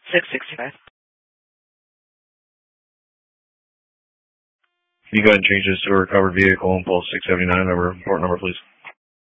665. Can you go ahead and change this to a recovered vehicle, Impulse 679, report number, please?